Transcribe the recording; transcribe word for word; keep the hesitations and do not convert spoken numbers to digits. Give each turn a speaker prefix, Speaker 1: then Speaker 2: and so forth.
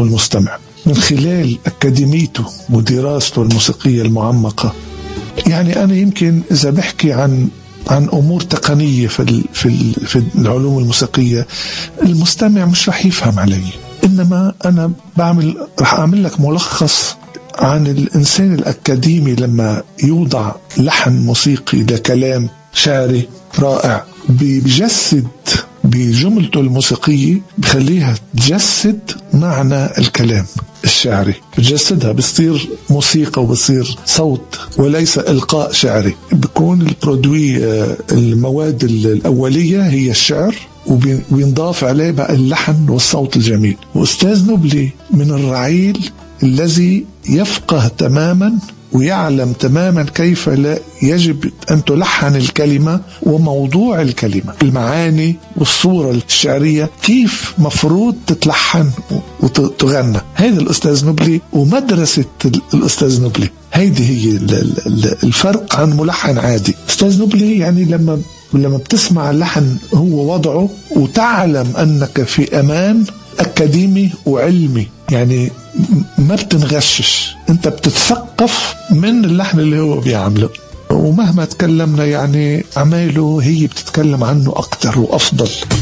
Speaker 1: والمستمع من خلال أكاديميته ودراسته الموسيقية المعمقة. يعني أنا يمكن إذا بحكي عن عن أمور تقنية في ال في ال في العلوم الموسيقية، المستمع مش رح يفهم علي، إنما أنا بعمل رح أعمل لك ملخص عن الإنسان الأكاديمي لما يوضع لحن موسيقي لكلام شعري رائع، بيجسد بجملته الموسيقية، بخليها تجسد معنى الكلام الشعري، بتجسدها، بصير موسيقى وبصير صوت وليس إلقاء شعري. بيكون البرودوي المواد الأولية هي الشعر، وبينضاف عليه بقى اللحن والصوت الجميل. وأستاذ نوبلي من الرعيل الذي يفقه تماما ويعلم تماما كيف لا يجب أن تلحن الكلمة وموضوع الكلمة، المعاني والصورة الشعرية كيف مفروض تتلحن وتغنى. هذا الأستاذ نوبلي ومدرسة الأستاذ نوبلي، هيدي هي الفرق عن ملحن عادي. أستاذ نوبلي يعني لما لما بتسمع اللحن هو وضعه وتعلم أنك في أمان أكاديمي وعلمي، يعني ما بتنغشش، انت بتتثقف من اللحن اللي هو بيعمله. ومهما تكلمنا يعني عمايله هي بتتكلم عنه أكتر وأفضل.